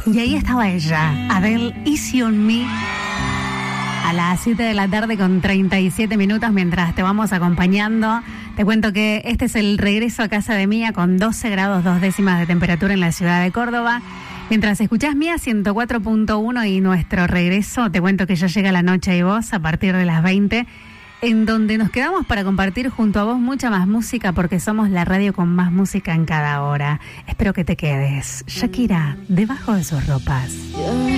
Y ahí estaba ella, Adele, Easy on Me, a las 7 de la tarde con 37 minutos, mientras te vamos acompañando. Te cuento que este es el regreso a casa de Mía con 12 grados 2 décimas de temperatura en la ciudad de Córdoba. Mientras escuchás Mía 104.1 y nuestro regreso, te cuento que ya llega La Noche y Vos a partir de las 20, en donde nos quedamos para compartir junto a vos mucha más música, porque somos la radio con más música en cada hora. Espero que te quedes. Shakira, Debajo de sus ropas.